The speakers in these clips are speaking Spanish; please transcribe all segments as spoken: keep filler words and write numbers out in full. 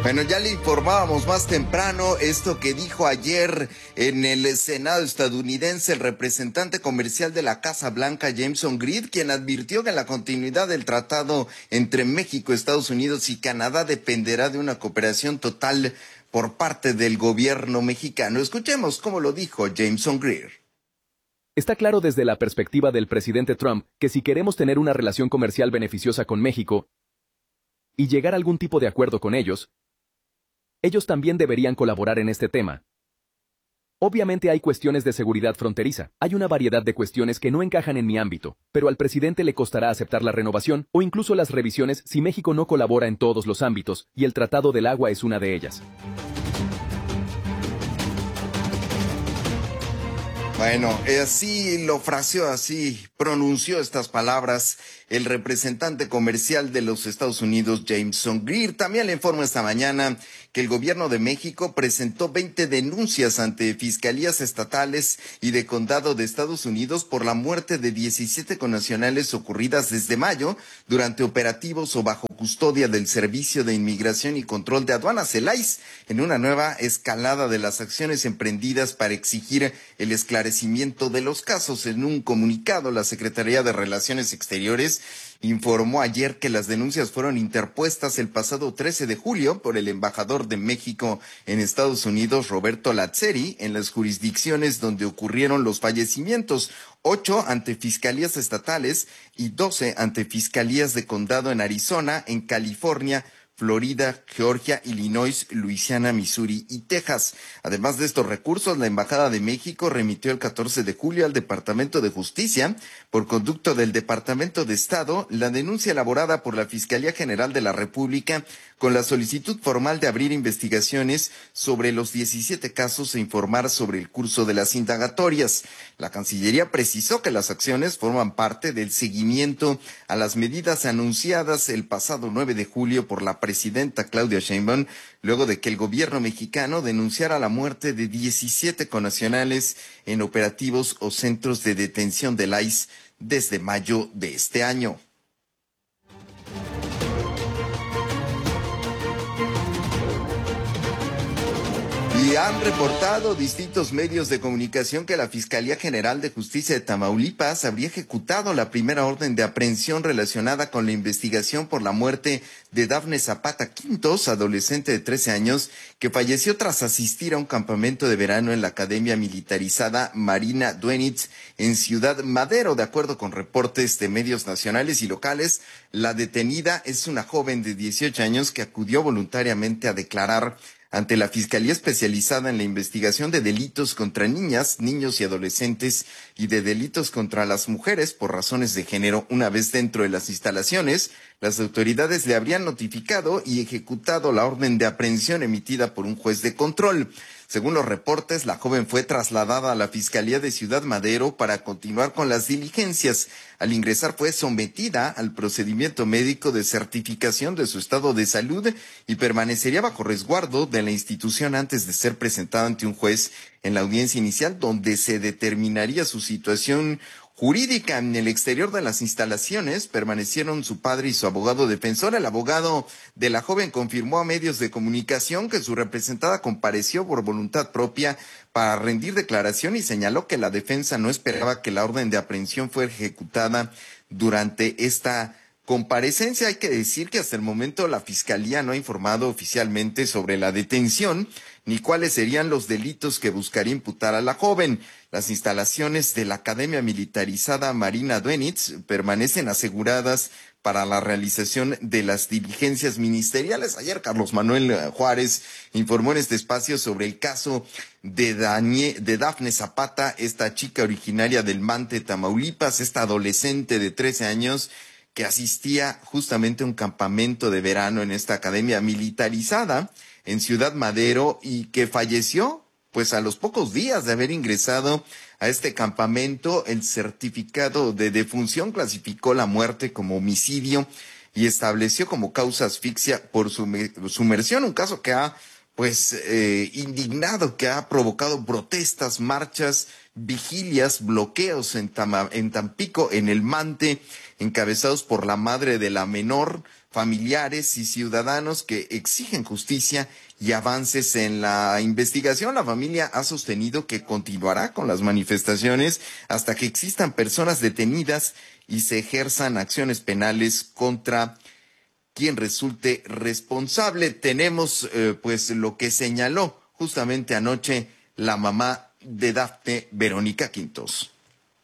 Bueno, ya le informábamos más temprano esto que dijo ayer en el Senado estadounidense el representante comercial de la Casa Blanca, Jameson Green, quien advirtió que la continuidad del tratado entre México, Estados Unidos y Canadá dependerá de una cooperación total por parte del gobierno mexicano. Escuchemos cómo lo dijo Jameson Green. Está claro desde la perspectiva del presidente Trump que si queremos tener una relación comercial beneficiosa con México y llegar a algún tipo de acuerdo con ellos, ellos también deberían colaborar en este tema. Obviamente hay cuestiones de seguridad fronteriza, hay una variedad de cuestiones que no encajan en mi ámbito, pero al presidente le costará aceptar la renovación o incluso las revisiones si México no colabora en todos los ámbitos, y el Tratado del Agua es una de ellas. Bueno, así lo fraseó, así pronunció estas palabras el representante comercial de los Estados Unidos, Jameson Green. También le informo esta mañana que el gobierno de México presentó veinte denuncias ante fiscalías estatales y de condado de Estados Unidos por la muerte de diecisiete connacionales ocurridas desde mayo durante operativos o bajo custodia del Servicio de Inmigración y Control de Aduanas, el I C E, en una nueva escalada de las acciones emprendidas para exigir el esclarecimiento de los casos. En un comunicado, la Secretaría de Relaciones Exteriores informó ayer que las denuncias fueron interpuestas el pasado trece de julio por el embajador de México en Estados Unidos, Roberto Lazzeri, en las jurisdicciones donde ocurrieron los fallecimientos, ocho ante fiscalías estatales y doce ante fiscalías de condado en Arizona, en California, Florida, Georgia, Illinois, Luisiana, Missouri y Texas. Además de estos recursos, la Embajada de México remitió el catorce de julio al Departamento de Justicia, por conducto del Departamento de Estado, la denuncia elaborada por la Fiscalía General de la República con la solicitud formal de abrir investigaciones sobre los diecisiete casos e informar sobre el curso de las indagatorias. La Cancillería precisó que las acciones forman parte del seguimiento a las medidas anunciadas el pasado nueve de julio por la presidenta Claudia Sheinbaum, luego de que el gobierno mexicano denunciara la muerte de diecisiete connacionales en operativos o centros de detención del I C E desde mayo de este año. Y han reportado distintos medios de comunicación que la Fiscalía General de Justicia de Tamaulipas habría ejecutado la primera orden de aprehensión relacionada con la investigación por la muerte de Dafne Zapata Quintos, adolescente de trece años, que falleció tras asistir a un campamento de verano en la Academia Militarizada Marina Duenitz en Ciudad Madero. De acuerdo con reportes de medios nacionales y locales, la detenida es una joven de dieciocho años que acudió voluntariamente a declarar ante la Fiscalía Especializada en la Investigación de Delitos contra Niñas, Niños y Adolescentes y de Delitos contra las Mujeres por razones de género. Una vez dentro de las instalaciones, las autoridades le habrían notificado y ejecutado la orden de aprehensión emitida por un juez de control. Según los reportes, la joven fue trasladada a la Fiscalía de Ciudad Madero para continuar con las diligencias. Al ingresar fue sometida al procedimiento médico de certificación de su estado de salud y permanecería bajo resguardo de la institución antes de ser presentada ante un juez en la audiencia inicial, donde se determinaría su situación jurídica. En el exterior de las instalaciones permanecieron su padre y su abogado defensor. El abogado de la joven confirmó a medios de comunicación que su representada compareció por voluntad propia para rendir declaración y señaló que la defensa no esperaba que la orden de aprehensión fuera ejecutada durante esta comparecencia. Hay que decir que hasta el momento la Fiscalía no ha informado oficialmente sobre la detención ni cuáles serían los delitos que buscaría imputar a la joven. Las instalaciones de la Academia Militarizada Marina Duenitz permanecen aseguradas para la realización de las diligencias ministeriales. Ayer Carlos Manuel Juárez informó en este espacio sobre el caso de, Danie, de Dafne Zapata, esta chica originaria del Mante, Tamaulipas, esta adolescente de trece años que asistía justamente a un campamento de verano en esta academia militarizada en Ciudad Madero y que falleció pues a los pocos días de haber ingresado a este campamento. El certificado de defunción clasificó la muerte como homicidio y estableció como causa asfixia por sumersión, un caso que ha pues eh, indignado, que ha provocado protestas, marchas, vigilias, bloqueos en, Tama, en Tampico, en el Mante, encabezados por la madre de la menor, familiares y ciudadanos que exigen justicia y avances en la investigación. La familia ha sostenido que continuará con las manifestaciones hasta que existan personas detenidas y se ejerzan acciones penales contra quien resulte responsable. Tenemos eh, pues lo que señaló justamente anoche la mamá de Dafne, Verónica Quintos.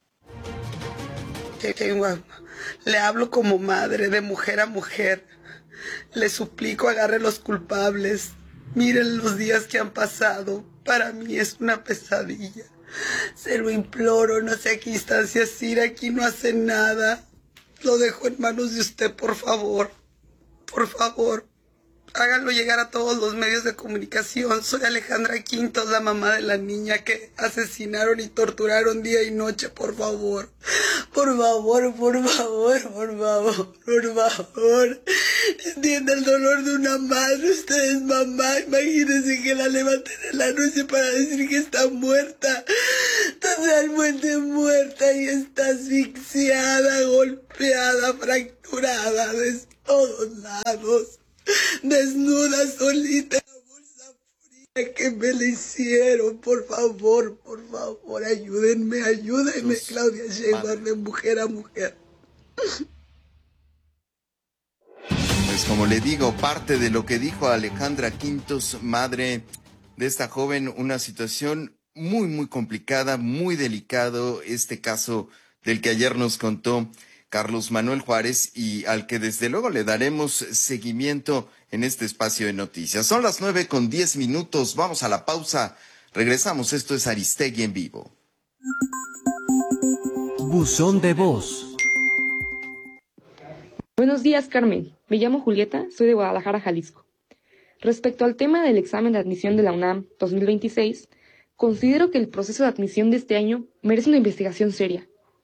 Le hablo como madre, de mujer a mujer. Le suplico, agarre los culpables. Miren los días que han pasado. Para mí es una pesadilla. Se lo imploro, no sé a qué instancias ir. Aquí no hace nada. Lo dejo en manos de usted, por favor. Por favor. Háganlo llegar a todos los medios de comunicación. Soy Alejandra Quintos, la mamá de la niña que asesinaron y torturaron día y noche. Por favor, por favor, por favor, por favor, por favor. Entienda el dolor de una madre. Usted es mamá. Imagínense que la levanten en la noche para decir que está muerta. Totalmente muerta y está asfixiada, golpeada, fracturada de todos lados. Desnuda, solita, la bolsa fría que me le hicieron. Por favor, por favor, ayúdenme, ayúdenme, Sus Claudia Sheinbaum, de mujer a mujer. Pues como le digo, parte de lo que dijo Alejandra Quintos, madre de esta joven, una situación muy, muy complicada, muy delicado, este caso del que ayer nos contó Carlos Manuel Juárez y al que desde luego le daremos seguimiento en este espacio de noticias. Son las nueve con diez minutos, vamos a la pausa, regresamos, esto es Aristegui en vivo. Buzón de voz. Buenos días, Carmen. Me llamo Julieta, soy de Guadalajara, Jalisco. Respecto al tema del examen de admisión de la UNAM dos mil veintiséis, considero que el proceso de admisión de este año merece una investigación seria.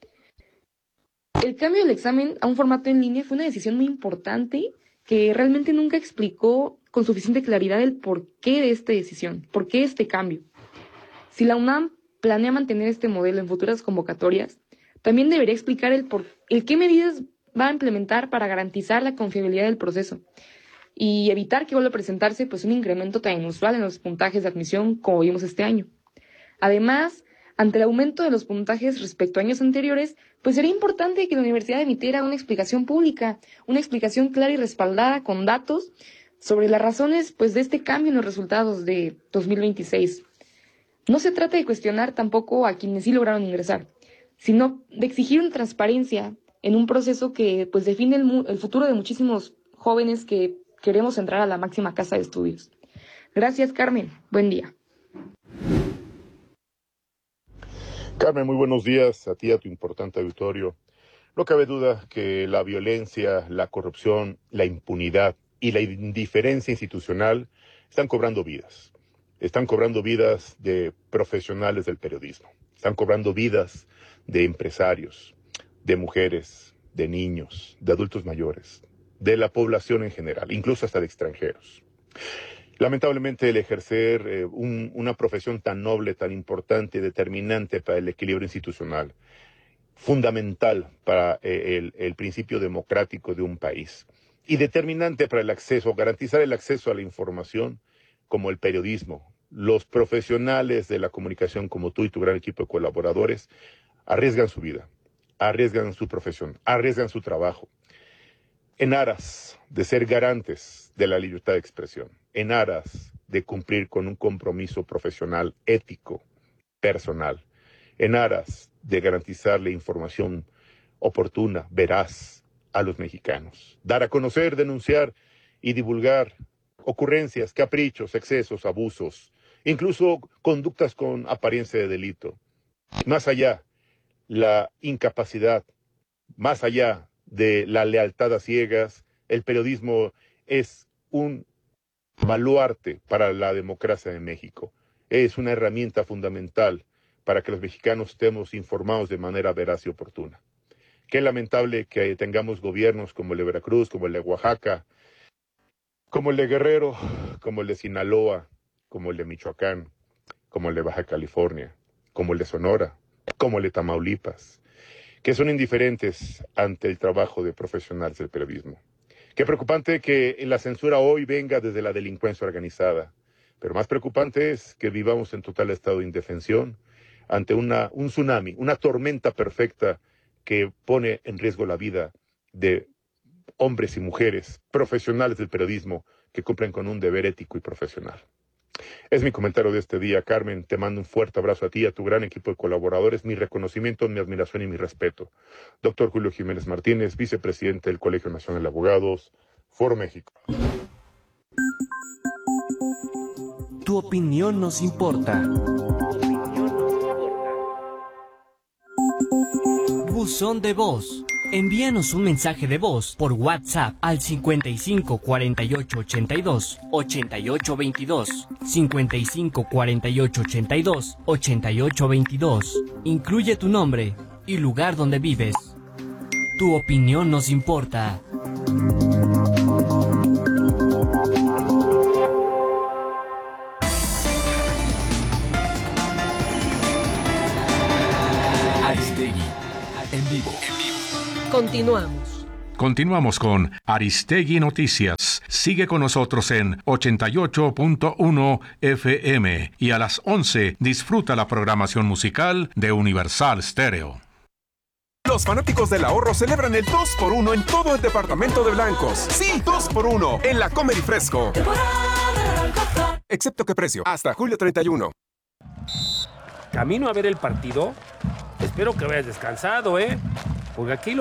El cambio del examen a un formato en línea fue una decisión muy importante que realmente nunca explicó con suficiente claridad el porqué de esta decisión, por qué este cambio. Si la UNAM planea mantener este modelo en futuras convocatorias, también debería explicar el, por, el qué medidas va a implementar para garantizar la confiabilidad del proceso y evitar que vuelva a presentarse pues, un incremento tan inusual en los puntajes de admisión como vimos este año. Además, ante el aumento de los puntajes respecto a años anteriores, pues sería importante que la universidad emitiera una explicación pública, una explicación clara y respaldada con datos sobre las razones pues, de este cambio en los resultados de dos mil veintiséis. No se trata de cuestionar tampoco a quienes sí lograron ingresar, sino de exigir una transparencia en un proceso que pues, define el, el futuro de muchísimos jóvenes que queremos entrar a la máxima casa de estudios. Gracias, Carmen. Buen día. Carmen, muy buenos días a ti y a tu importante auditorio. No cabe duda que la violencia, la corrupción, la impunidad y la indiferencia institucional están cobrando vidas. Están cobrando vidas de profesionales del periodismo. Están cobrando vidas de empresarios, de mujeres, de niños, de adultos mayores, de la población en general, incluso hasta de extranjeros. Lamentablemente, el ejercer eh, un, una profesión tan noble, tan importante y determinante para el equilibrio institucional, fundamental para eh, el, el principio democrático de un país y determinante para el acceso, garantizar el acceso a la información como el periodismo. Los profesionales de la comunicación como tú y tu gran equipo de colaboradores arriesgan su vida, arriesgan su profesión, arriesgan su trabajo en aras de ser garantes de la libertad de expresión, en aras de cumplir con un compromiso profesional, ético, personal, en aras de garantizar la información oportuna, veraz a los mexicanos, dar a conocer, denunciar y divulgar ocurrencias, caprichos, excesos, abusos, incluso conductas con apariencia de delito. Más allá, la incapacidad, más allá de la lealtad a ciegas, el periodismo es un baluarte para la democracia de México. Es una herramienta fundamental para que los mexicanos estemos informados de manera veraz y oportuna. Qué lamentable que tengamos gobiernos como el de Veracruz, como el de Oaxaca, como el de Guerrero, como el de Sinaloa, como el de Michoacán, como el de Baja California, como el de Sonora, como el de Tamaulipas, que son indiferentes ante el trabajo de profesionales del periodismo. Qué preocupante que la censura hoy venga desde la delincuencia organizada. Pero más preocupante es que vivamos en total estado de indefensión ante una, un tsunami, una tormenta perfecta que pone en riesgo la vida de hombres y mujeres, profesionales del periodismo, que cumplen con un deber ético y profesional. Es mi comentario de este día, Carmen. Te mando un fuerte abrazo a ti y a tu gran equipo de colaboradores. Mi reconocimiento, mi admiración y mi respeto. Doctor Julio Jiménez Martínez, vicepresidente del Colegio Nacional de Abogados, Foro México. Tu opinión nos importa. Buzón de voz. Envíanos un mensaje de voz por WhatsApp al cincuenta y cinco cuarenta y ocho ochenta y dos ochenta y ocho veintidós, cincuenta y cinco cuarenta y ocho ochenta y dos ochenta y ocho veintidós. Incluye tu nombre y lugar donde vives. Tu opinión nos importa. Aristegui, en vivo. Continuamos. Continuamos con Aristegui Noticias. Sigue con nosotros en ochenta y ocho punto uno F M y a las once disfruta la programación musical de Universal Stereo. Los fanáticos del ahorro celebran el dos por uno en todo el departamento de blancos. Sí, dos por uno en la Comer y Fresco. Excepto que precio, hasta julio treinta y uno. Camino a ver el partido. Espero que hayas descansado, ¿eh? Porque aquí lo